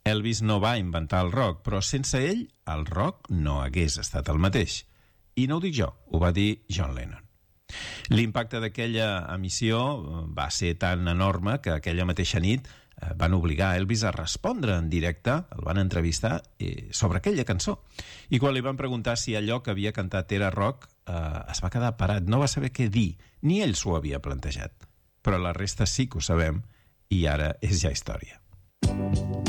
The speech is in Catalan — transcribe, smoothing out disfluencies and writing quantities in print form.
Elvis no va inventar el rock, però sense ell el rock no hagués estat el mateix. I no ho dic jo, ho va dir John Lennon. L'impacte d'aquella emissió va ser tan enorme que aquella mateixa nit van obligar Elvis a respondre en directe, el van entrevistar sobre aquella cançó. I quan li van preguntar si allò que havia cantat era rock, es va quedar parat, no va saber què dir, ni ell s'ho havia plantejat. Però la resta sí que ho sabem, i ara és ja història.